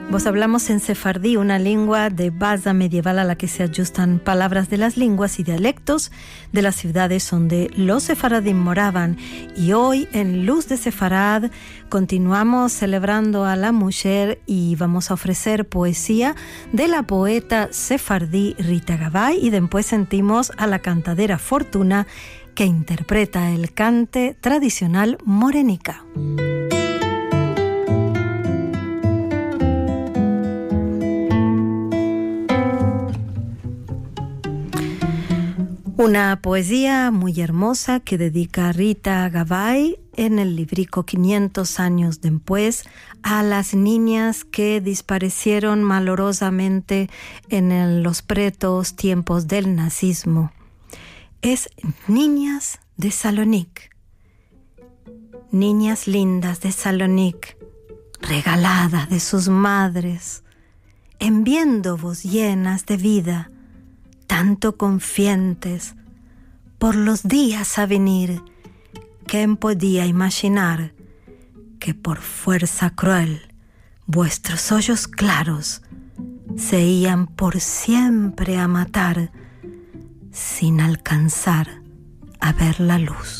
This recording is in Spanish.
Vos hablamos en sefardí, una lengua de base medieval a la que se ajustan palabras de las lenguas y dialectos de las ciudades donde los sefaradim moraban. Y hoy, en Luz de Sefarad, continuamos celebrando a la mujer y vamos a ofrecer poesía de la poeta sefardí Rita Gavay, y después sentimos a la cantadera Fortuna, que interpreta el cante tradicional morenica. Una poesía muy hermosa que dedica Rita Gavay en el librico 500 años después a las niñas que desaparecieron malorosamente en los pretos tiempos del nazismo. Es Niñas de Salonic, niñas lindas de Salonic, regaladas de sus madres, enviándoos llenas de vida, tanto confiantes por los días a venir. ¿Quién podía imaginar que por fuerza cruel vuestros ojos claros se iban por siempre a matar sin alcanzar a ver la luz?